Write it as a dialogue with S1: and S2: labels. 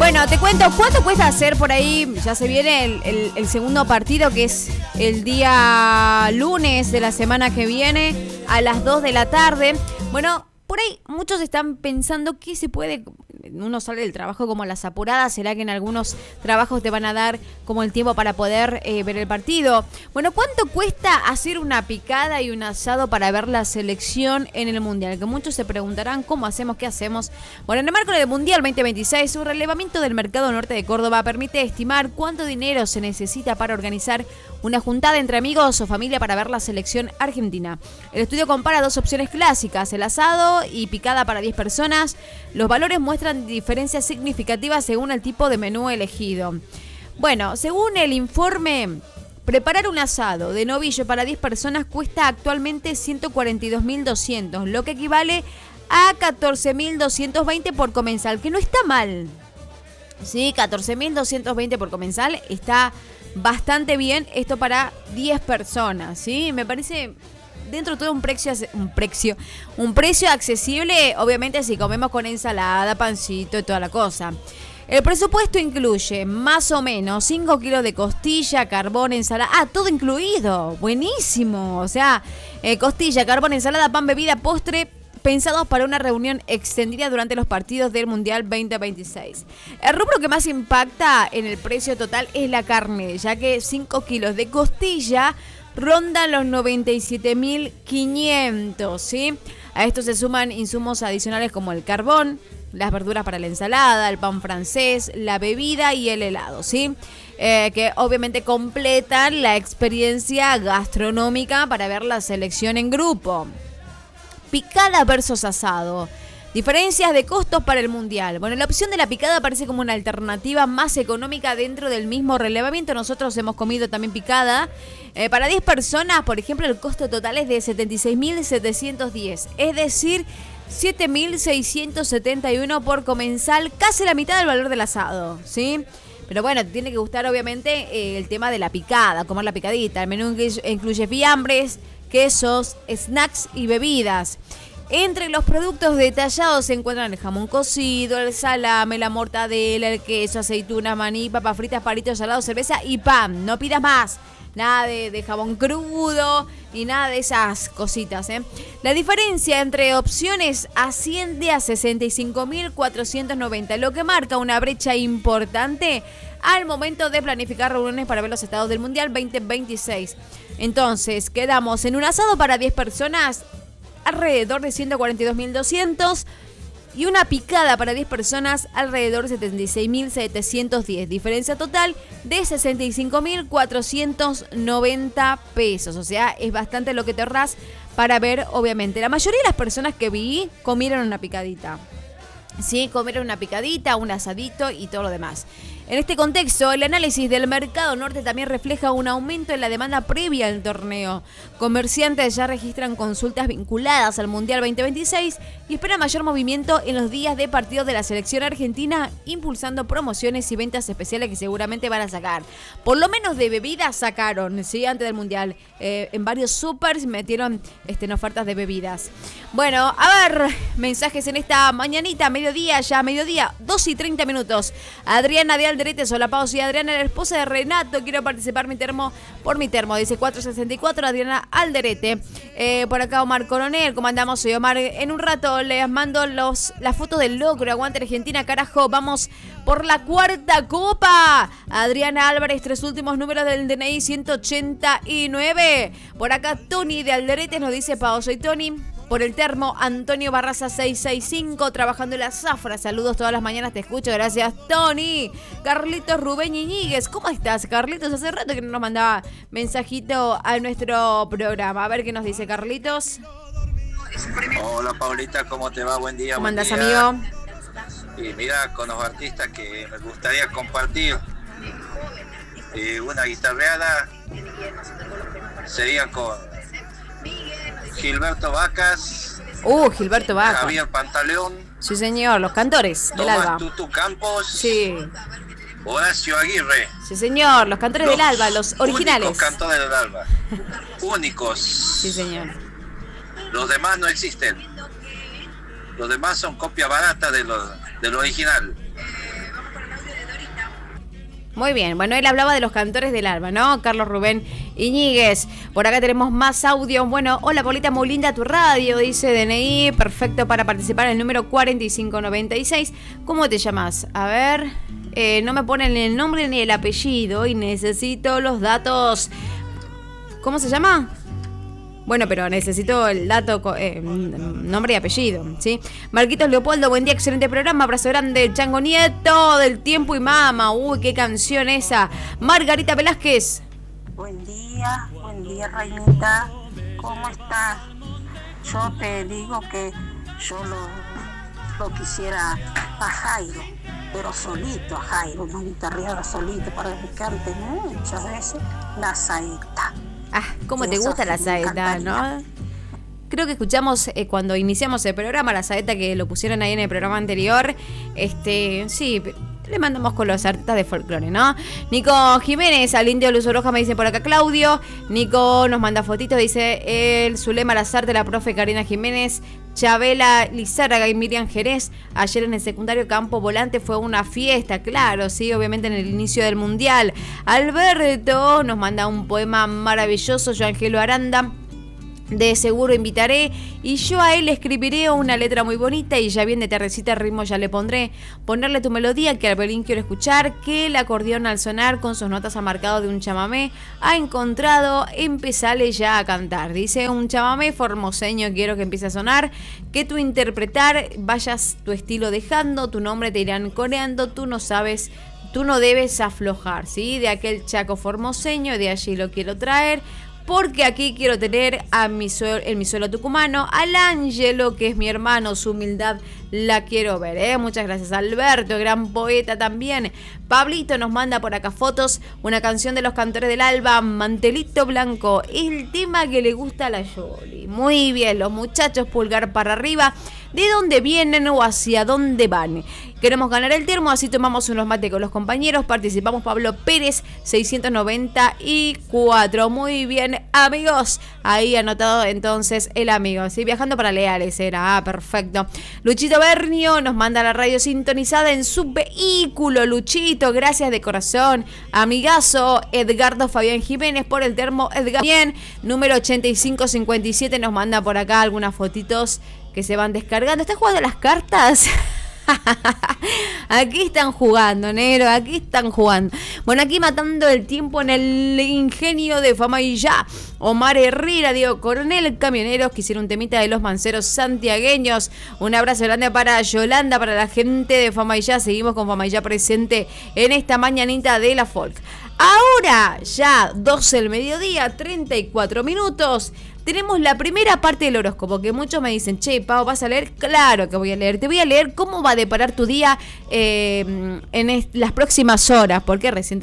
S1: Bueno, te cuento, ¿cuánto cuesta hacer por ahí? Ya se viene el segundo partido, que es el día lunes de la semana que viene a las 2 de la tarde. Bueno, por ahí muchos están pensando que se puede... Uno sale del trabajo como a las apuradas. ¿Será que en algunos trabajos te van a dar como el tiempo para poder ver el partido? Bueno, ¿cuánto cuesta hacer una picada y un asado para ver la selección en el Mundial? Que muchos se preguntarán, ¿cómo hacemos? ¿Qué hacemos? Bueno, en el marco del Mundial 2026, un relevamiento del mercado norte de Córdoba permite estimar cuánto dinero se necesita para organizar una juntada entre amigos o familia para ver la selección argentina. El estudio compara dos opciones clásicas, el asado y picada para 10 personas. Los valores muestran diferencias significativas según el tipo de menú elegido. Bueno, según el informe, preparar un asado de novillo para 10 personas cuesta actualmente 142.200, lo que equivale a 14.220 por comensal, que no está mal. Sí, 14.220 por comensal está bastante bien, esto para 10 personas, ¿sí? Me parece dentro de todo un precio accesible, obviamente si comemos con ensalada, pancito y toda la cosa. El presupuesto incluye más o menos 5 kilos de costilla, carbón, ensalada. Ah, todo incluido. Buenísimo. O sea, costilla, carbón, ensalada, pan, bebida, postre, pensados para una reunión extendida durante los partidos del Mundial 2026. El rubro que más impacta en el precio total es la carne, ya que 5 kilos de costilla rondan los 97.500, ¿sí? A esto se suman insumos adicionales como el carbón, las verduras para la ensalada, el pan francés, la bebida y el helado, ¿sí? Que obviamente completan la experiencia gastronómica para ver la selección en grupo. Picada versus asado. Diferencias de costos para el Mundial. Bueno, la opción de la picada parece como una alternativa más económica dentro del mismo relevamiento. Nosotros hemos comido también picada. Para 10 personas, por ejemplo, el costo total es de 76.710. Es decir, 7.671 por comensal. Casi la mitad del valor del asado, ¿sí? Pero bueno, te tiene que gustar obviamente el tema de la picada, comer la picadita. El menú incluye fiambres, quesos, snacks y bebidas. Entre los productos detallados se encuentran el jamón cocido, el salame, la mortadela, el queso, aceituna, maní, papas fritas, palitos salados, cerveza y pan. No pidas más. Nada de jamón crudo y nada de esas cositas, ¿eh? La diferencia entre opciones asciende a 65.490, lo que marca una brecha importante al momento de planificar reuniones para ver los estados del Mundial 2026. Entonces, quedamos en un asado para 10 personas alrededor de 142.200 y una picada para 10 personas alrededor de 76.710. Diferencia total de 65.490 pesos. O sea, es bastante lo que te ahorras para ver, obviamente. La mayoría de las personas que vi comieron una picadita. Sí, comieron una picadita, un asadito y todo lo demás. En este contexto, el análisis del mercado norte también refleja un aumento en la demanda previa al torneo. Comerciantes ya registran consultas vinculadas al Mundial 2026 y esperan mayor movimiento en los días de partido de la selección argentina, impulsando promociones y ventas especiales que seguramente van a sacar. Por lo menos de bebidas sacaron, ¿sí? Antes del Mundial. En varios supers metieron en ofertas de bebidas. Bueno, a ver, mensajes en esta mañanita, mediodía, 2:30 minutos. Adriana de Alderete, solapados y Adriana, la esposa de Renato, quiero participar por mi termo, dice 464, Adriana Alderete. Por acá Omar Coronel, ¿cómo andamos? Soy Omar, en un rato les mando las fotos del logro, aguante Argentina, carajo, vamos por la cuarta copa. Adriana Álvarez, 3 últimos números del DNI 189. Por acá Tony de Alderete nos dice, Pao, soy Tony. Por el termo, Antonio Barraza 665, trabajando en la zafra. Saludos todas las mañanas, te escucho. Gracias, Tony. Carlitos Rubén Iñiguez, ¿cómo estás, Carlitos? Hace rato que no nos mandaba mensajito a nuestro programa. A ver qué nos dice Carlitos.
S2: Hola, Paulita, ¿cómo te va? Buen día.
S1: ¿Cómo andás, amigo?
S2: Y mira, con los artistas que me gustaría compartir una guitarreada sería con Gilberto Vacas.
S1: Gilberto Vacas.
S2: Javier Pantaleón.
S1: Sí, señor, los cantores del
S2: Tomás
S1: Alba.
S2: Tutu Campos.
S1: Sí.
S2: Horacio Aguirre.
S1: Sí, señor, los cantores del Alba, los originales.
S2: Únicos cantores del Alba. Únicos.
S1: Sí, señor.
S2: Los demás no existen. Los demás son copia barata del original.
S1: Muy bien, bueno, él hablaba de los cantores del alba, ¿no? Carlos Rubén Iñiguez. Por acá tenemos más audio. Bueno, hola Paulita, muy linda tu radio, dice DNI, perfecto para participar en el número 4596. ¿Cómo te llamas? A ver, no me ponen el nombre ni el apellido y necesito los datos. ¿Cómo se llama? Bueno, pero necesito el dato, nombre y apellido, ¿sí? Marquitos Leopoldo, buen día, excelente programa, abrazo grande, Chango Nieto, del Tiempo y Mama, uy, qué canción esa. Margarita Velázquez.
S3: Buen día, Reinita, ¿cómo estás? Yo te digo que yo lo quisiera a Jairo, pero solito a Jairo, una guitarreada solito para que cante muchas veces la saeta.
S1: Ah, cómo te gusta la saeta, ¿no? Creo que escuchamos cuando iniciamos el programa, la saeta que lo pusieron ahí en el programa anterior. Sí, le mandamos con los artistas de folclore, ¿no? Nico Jiménez, al Indio Luz Oroja me dice por acá Claudio. Nico nos manda fotitos, dice el Zulema Lazarte, la profe Karina Jiménez, Chabela Lizárraga y Miriam Jerez. Ayer en el secundario Campo Volante fue una fiesta, claro, sí, obviamente en el inicio del Mundial. Alberto nos manda un poema maravilloso, Yo Angelo Aranda. De seguro invitaré y yo a él escribiré una letra muy bonita y ya bien de tardecita el ritmo ya le pondré. Ponerle tu melodía que al violín quiero escuchar, que el acordeón al sonar con sus notas ha marcado de un chamamé ha encontrado, empezale ya a cantar. Dice un chamamé formoseño quiero que empiece a sonar, que tu interpretar vayas tu estilo dejando, tu nombre te irán coreando, tú no debes aflojar, ¿sí? De aquel chaco formoseño, de allí lo quiero traer. Porque aquí quiero tener en mi suelo tucumano, al Ángelo, que es mi hermano, su humildad la quiero ver, Muchas gracias, Alberto, gran poeta también. Pablito nos manda por acá fotos, una canción de los cantores del alba, Mantelito Blanco, el tema que le gusta a la Yoli. Muy bien, los muchachos, pulgar para arriba. ¿De dónde vienen o hacia dónde van? Queremos ganar el termo, así tomamos unos mates con los compañeros. Participamos Pablo Pérez, 694. Muy bien, amigos. Ahí anotado entonces el amigo. ¿Sí? Viajando para Leales era. Perfecto. Luchito Bernio nos manda la radio sintonizada en su vehículo. Luchito, gracias de corazón. Amigazo, Edgardo Fabián Jiménez por el termo. Edgar bien, número 8557 nos manda por acá algunas fotitos que se van descargando. ¿Estás jugando las cartas? Aquí están jugando, negro, aquí están jugando. Bueno, aquí matando el tiempo en el ingenio de Fama y Ya. Omar Herrera, Diego Coronel, camioneros que hicieron un temita de los manceros santiagueños. Un abrazo grande para Yolanda, para la gente de Fama y Ya. Seguimos con Fama y Ya presente en esta mañanita de la folk. Ahora ya 12 del mediodía, 34 minutos. Tenemos la primera parte del horóscopo, que muchos me dicen, che, Pau, ¿vas a leer? Claro que voy a leer. Te voy a leer cómo va a deparar tu día en las próximas horas, porque recién